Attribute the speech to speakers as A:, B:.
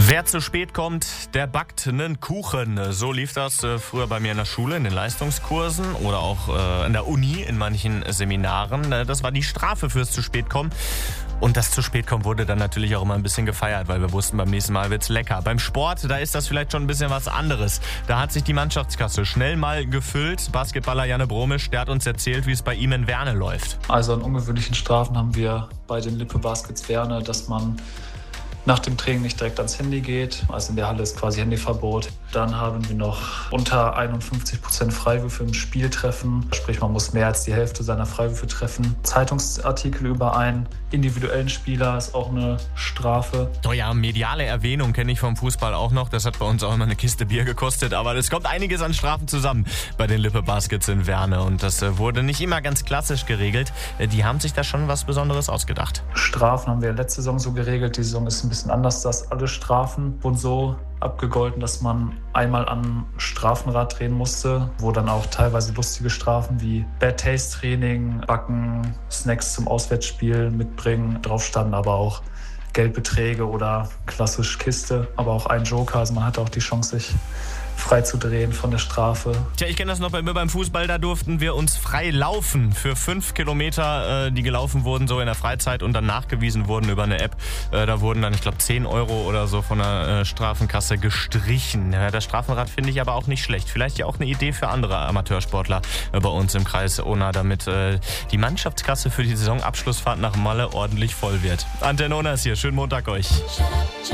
A: Wer zu spät kommt, der backt einen Kuchen. So lief das früher bei mir in der Schule, in den Leistungskursen oder auch an der Uni in manchen Seminaren. Das war die Strafe fürs zu spät kommen. Und das zu spät kommen wurde dann natürlich auch immer ein bisschen gefeiert, weil wir wussten, beim nächsten Mal wird's lecker. Beim Sport, da ist das vielleicht schon ein bisschen was anderes. Da hat sich die Mannschaftskasse schnell mal gefüllt. Basketballer Janne Bromisch, der hat uns erzählt, wie es bei ihm in Werne läuft.
B: Also an ungewöhnlichen Strafen haben wir bei den Lippe Baskets Werne, dass man nach dem Training nicht direkt ans Handy geht. Also in der Halle ist quasi Handyverbot. Dann haben wir noch unter 51% Freiwürfe im Spieltreffen. Sprich, man muss mehr als die Hälfte seiner Freiwürfe treffen. Zeitungsartikel über einen individuellen Spieler ist auch eine Strafe.
A: Oh ja, mediale Erwähnung kenne ich vom Fußball auch noch. Das hat bei uns auch immer eine Kiste Bier gekostet. Aber es kommt einiges an Strafen zusammen bei den Lippe Baskets in Werne. Und das wurde nicht immer ganz klassisch geregelt. Die haben sich da schon was Besonderes ausgedacht.
B: Strafen haben wir letzte Saison so geregelt. Die Saison ist ein bisschen anders, dass alle Strafen wurden so abgegolten, dass man einmal am Strafenrad drehen musste, wo dann auch teilweise lustige Strafen wie Bad Taste Training, Backen, Snacks zum Auswärtsspiel mitbringen drauf standen, aber auch Geldbeträge oder klassisch Kiste, aber auch ein Joker, also man hatte auch die Chance, sich frei zu drehen von der Strafe.
A: Tja, ich kenne das noch bei mir beim Fußball, da durften wir uns frei laufen für 5 Kilometer, die gelaufen wurden so in der Freizeit und dann nachgewiesen wurden über eine App. Da wurden dann, ich glaube, 10 Euro oder so von der Strafenkasse gestrichen. Ja, das Strafenrad finde ich aber auch nicht schlecht. Vielleicht ja auch eine Idee für andere Amateursportler bei uns im Kreis Unna, damit die Mannschaftskasse für die Saisonabschlussfahrt nach Malle ordentlich voll wird. Antenne Unna ist hier, schönen Montag euch.